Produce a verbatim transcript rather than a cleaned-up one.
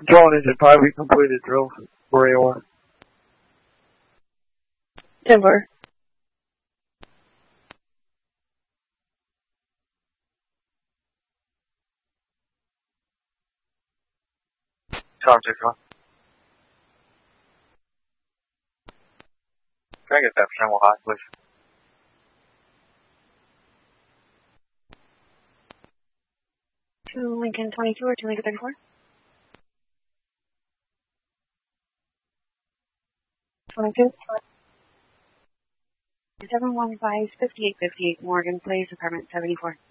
Drone engine five, we completed drill for A O R. Denver. Tom six one. Can I get that percent high, please? To Lincoln twenty-two or to Lincoln thirty-four? twenty-two. seven one five, fifty-eight fifty-eight, Morgan Place, apartment seventy-four.